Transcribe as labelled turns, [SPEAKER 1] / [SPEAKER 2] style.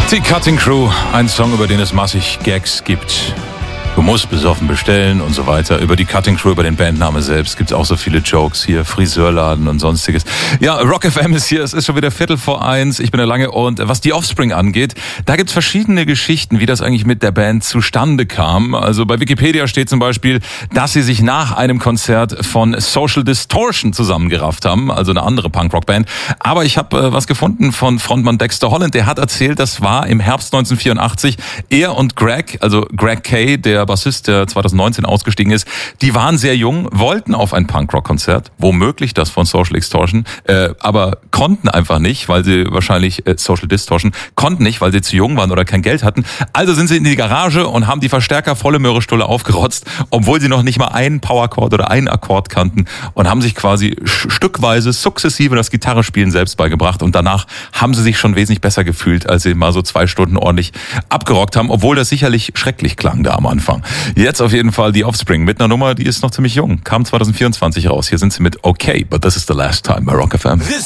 [SPEAKER 1] Die Cutting Crew, ein Song, über den es massig Gags gibt. Du musst besoffen bestellen und so weiter. Über die Cutting Crew, über den Bandname selbst gibt es auch so viele Jokes hier, Friseurladen und sonstiges. Ja, Rock FM ist hier, es ist schon wieder 1:45, ich bin der Lange und was die Offspring angeht, da gibt's verschiedene Geschichten, wie das eigentlich mit der Band zustande kam. Also bei Wikipedia steht zum Beispiel, dass sie sich nach einem Konzert von Social Distortion zusammengerafft haben, also eine andere Punkrock-Band. Aber ich habe was gefunden von Frontmann Dexter Holland, der hat erzählt, das war im Herbst 1984, er und Greg, also Greg Kay, der Bassist, der 2019 ausgestiegen ist, die waren sehr jung, wollten auf ein Punkrock-Konzert, womöglich das von Social Distortion, aber konnten einfach nicht, weil sie wahrscheinlich Social Distortion, konnten nicht, weil sie zu jung waren oder kein Geld hatten. Also sind sie in die Garage und haben die Verstärker volle Möhrestulle aufgerotzt, obwohl sie noch nicht mal einen Powerchord oder einen Akkord kannten und haben sich quasi stückweise, sukzessive das Gitarrespielen selbst beigebracht und danach haben sie sich schon wesentlich besser gefühlt, als sie mal so 2 Stunden ordentlich abgerockt haben, obwohl das sicherlich schrecklich klang da am Anfang. Jetzt auf jeden Fall die Offspring mit einer Nummer, die ist noch ziemlich jung. Kam 2024 raus. Hier sind sie mit Okay, but this is the last time bei Rock FM.